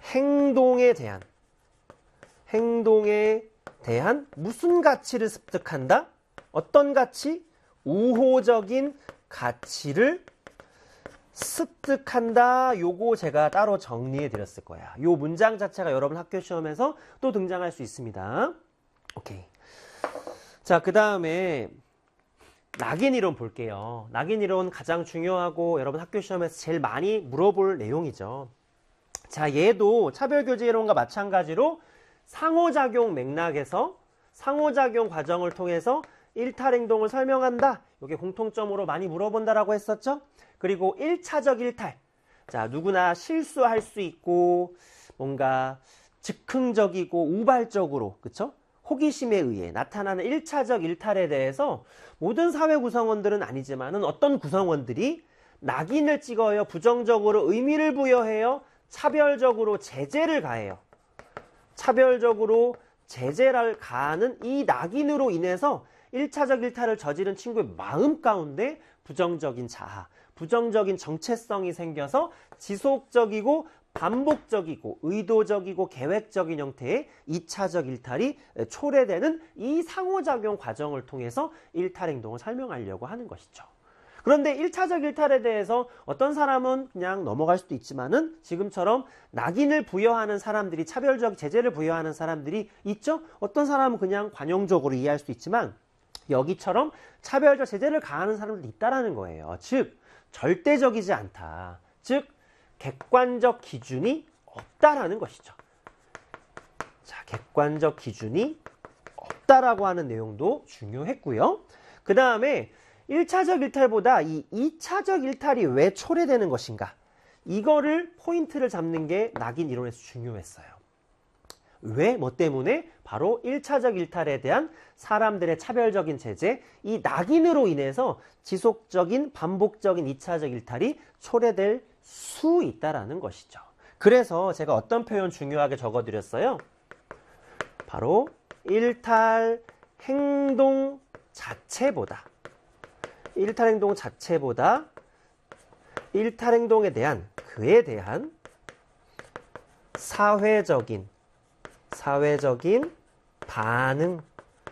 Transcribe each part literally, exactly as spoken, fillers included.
행동에 대한 행동에 대한 무슨 가치를 습득한다? 어떤 가치? 우호적인 가치를 습득한다. 요거 제가 따로 정리해 드렸을 거야. 요 문장 자체가 여러분 학교 시험에서 또 등장할 수 있습니다. 오케이. 자, 그 다음에 낙인 이론 볼게요. 낙인 이론 가장 중요하고 여러분 학교 시험에서 제일 많이 물어볼 내용이죠. 자, 얘도 차별교제 이론과 마찬가지로 상호작용 맥락에서 상호작용 과정을 통해서 일탈행동을 설명한다. 이게 공통점으로 많이 물어본다라고 했었죠. 그리고 일차적 일탈. 자, 누구나 실수할 수 있고 뭔가 즉흥적이고 우발적으로, 그쵸? 호기심에 의해 나타나는 일차적 일탈에 대해서 모든 사회 구성원들은 아니지만은 어떤 구성원들이 낙인을 찍어요. 부정적으로 의미를 부여해요. 차별적으로 제재를 가해요. 차별적으로 제재를 가하는 이 낙인으로 인해서 일차적 일탈을 저지른 친구의 마음 가운데 부정적인 자아, 부정적인 정체성이 생겨서 지속적이고 반복적이고 의도적이고 계획적인 형태의 이차적 일탈이 초래되는 이 상호작용 과정을 통해서 일탈행동을 설명하려고 하는 것이죠. 그런데 일차적 일탈에 대해서 어떤 사람은 그냥 넘어갈 수도 있지만은 지금처럼 낙인을 부여하는 사람들이, 차별적 제재를 부여하는 사람들이 있죠. 어떤 사람은 그냥 관용적으로 이해할 수 있지만 여기처럼 차별적 제재를 가하는 사람들도 있다라는 거예요. 즉 절대적이지 않다. 즉 객관적 기준이 없다라는 것이죠. 자, 객관적 기준이 없다라고 하는 내용도 중요했고요. 그 다음에 일차적 일탈보다 이 이차적 일탈이 왜 초래되는 것인가? 이거를 포인트를 잡는 게 낙인 이론에서 중요했어요. 왜? 뭐 때문에? 바로 일차적 일탈에 대한 사람들의 차별적인 제재, 이 낙인으로 인해서 지속적인 반복적인 이차적 일탈이 초래될 수 있다라는 것이죠. 그래서 제가 어떤 표현 중요하게 적어드렸어요? 바로 일탈 행동 자체보다 일탈 행동 자체보다 일탈 행동에 대한 그에 대한 사회적인 사회적인 반응,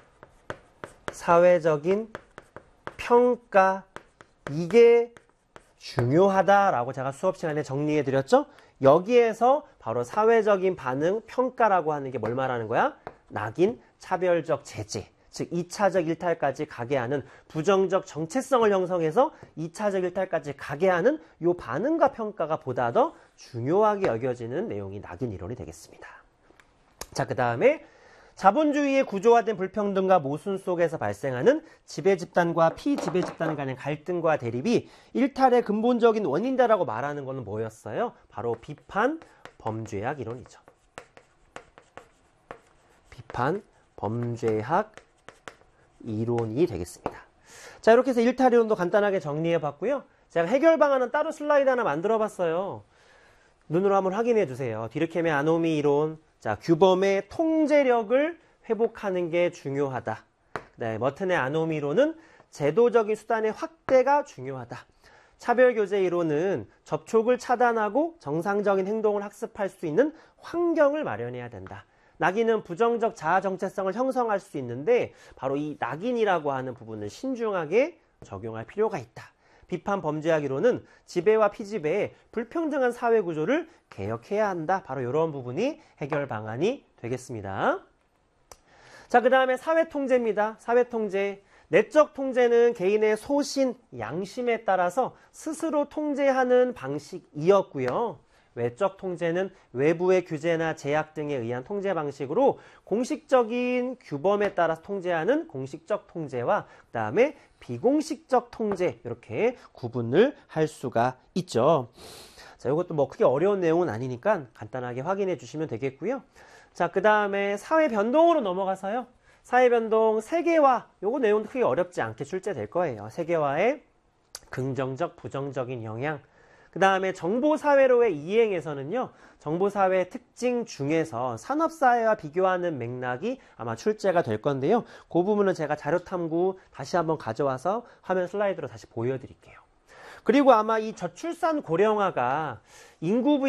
사회적인 평가, 이게 중요하다라고 제가 수업 시간에 정리해 드렸죠. 여기에서 바로 사회적인 반응, 평가라고 하는 게 뭘 말하는 거야? 낙인, 차별적 제재, 즉 이차적 일탈까지 가게 하는 부정적 정체성을 형성해서 이차적 일탈까지 가게 하는 이 반응과 평가가 보다 더 중요하게 여겨지는 내용이 낙인 이론이 되겠습니다. 자, 그 다음에 자본주의의 구조화된 불평등과 모순 속에서 발생하는 지배집단과 피지배집단 간의 갈등과 대립이 일탈의 근본적인 원인이다라고 말하는 것은 뭐였어요? 바로 비판 범죄학 이론이죠. 비판 범죄학 이론이 되겠습니다. 자, 이렇게 해서 일탈 이론도 간단하게 정리해 봤고요. 제가 해결 방안은 따로 슬라이드 하나 만들어 봤어요. 눈으로 한번 확인해 주세요. 디르켐의 아노미 이론, 자, 규범의 통제력을 회복하는 게 중요하다. 네, 머튼의 아노미 이론은 제도적인 수단의 확대가 중요하다. 차별교제 이론은 접촉을 차단하고 정상적인 행동을 학습할 수 있는 환경을 마련해야 된다. 낙인은 부정적 자아 정체성을 형성할 수 있는데 바로 이 낙인이라고 하는 부분을 신중하게 적용할 필요가 있다. 비판 범죄학 이론은 지배와 피지배의 불평등한 사회 구조를 개혁해야 한다. 바로 이런 부분이 해결 방안이 되겠습니다. 자, 그 다음에 사회통제입니다. 사회통제. 내적 통제는 개인의 소신, 양심에 따라서 스스로 통제하는 방식이었고요. 외적 통제는 외부의 규제나 제약 등에 의한 통제 방식으로 공식적인 규범에 따라서 통제하는 공식적 통제와 그 다음에 비공식적 통제, 이렇게 구분을 할 수가 있죠. 자, 이것도 뭐 크게 어려운 내용은 아니니까 간단하게 확인해 주시면 되겠고요. 자, 그 다음에 사회 변동으로 넘어가서요. 사회 변동 세계화, 요거 내용도 크게 어렵지 않게 출제될 거예요. 세계화의 긍정적, 부정적인 영향. 그 다음에 정보사회로의 이행에서는요, 정보사회의 특징 중에서 산업사회와 비교하는 맥락이 아마 출제가 될 건데요. 그 부분은 제가 자료탐구 다시 한번 가져와서 화면 슬라이드로 다시 보여드릴게요. 그리고 아마 이 저출산 고령화가 인구